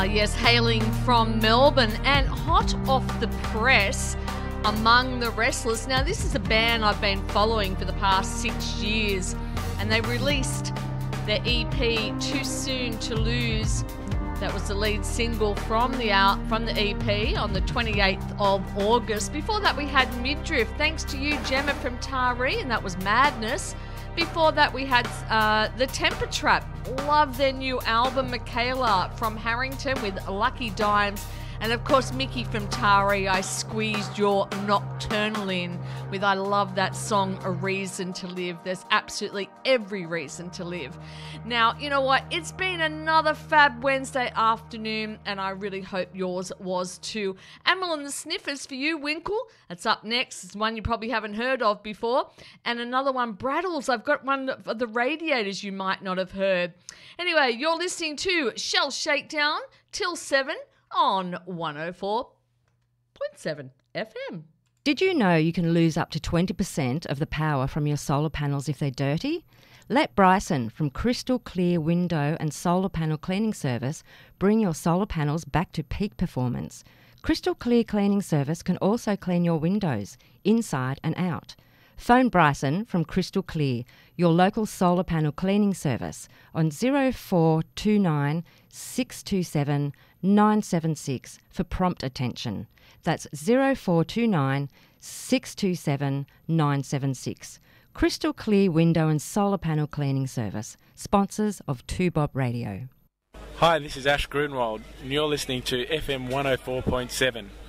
Yes, hailing from Melbourne and hot off the press, Among the Restless. Now, this is a band I've been following for the past 6 years, and they released their EP, Too Soon to Lose. That was the lead single from the EP on the 28th of August. Before that, we had Midriff, thanks to you, Gemma from Taree, and that was Madness. Before that, we had The Temper Trap. Love their new album, Michaela from Harrington with Lucky Dimes. And of course, Mickey from Taree, I Squeezed Your Nocturnal in with I love that song, A Reason to Live. There's absolutely every reason to live. Now, you know what? It's been another fab Wednesday afternoon, and I really hope yours was too. Amyl and the Sniffers for you, Winkle. That's up next. It's one you probably haven't heard of before. And another one, Braddles. I've got one of the Radiators you might not have heard. Anyway, you're listening to Shell Shakedown till 7 on 104.7 FM. Did you know you can lose up to 20% of the power from your solar panels if they're dirty? Let Bryson from Crystal Clear Window and Solar Panel Cleaning Service bring your solar panels back to peak performance. Crystal Clear Cleaning Service can also clean your windows, inside and out. Phone Bryson from Crystal Clear, your local solar panel cleaning service, on 0429 627 976 for prompt attention. That's 0429 627 976. Crystal Clear Window and Solar Panel Cleaning Service, sponsors of 2Bob Radio. Hi, this is Ash Grunwald, and you're listening to FM 104.7.